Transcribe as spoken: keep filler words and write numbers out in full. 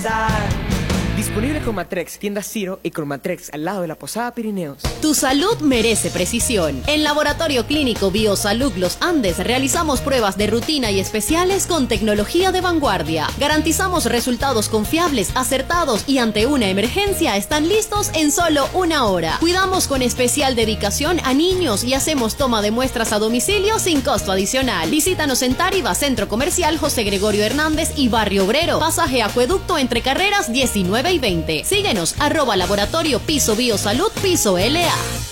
bienestar. Disponible con Matrex, tienda Ciro y con Matrex al lado de la Posada Pirineos. Tu salud merece precisión. En Laboratorio Clínico Biosalud Los Andes realizamos pruebas de rutina y especiales con tecnología de vanguardia. Garantizamos resultados confiables, acertados y ante una emergencia están listos en solo una hora. Cuidamos con especial dedicación a niños y hacemos toma de muestras a domicilio sin costo adicional. Visítanos en Táriba, Centro Comercial José Gregorio Hernández y Barrio Obrero. Pasaje Acueducto entre carreras diecinueve y veinte. Síguenos, arroba laboratorio piso biosalud piso L A.